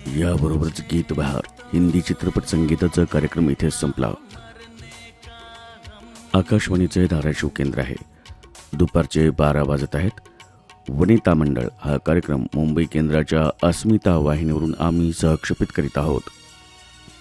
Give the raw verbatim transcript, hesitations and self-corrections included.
याबरोबरच गीत बहार हिंदी चित्रपट संगीताचा कार्यक्रम इथे संपला. आकाशवाणीचे धाराशिव केंद्र आहे. दुपारचे बारा वाजत आहेत. वनिता मंडळ हा कार्यक्रम मुंबई केंद्राच्या अस्मिता वाहिनीवरून आम्ही सहक्षेपित करीत आहोत.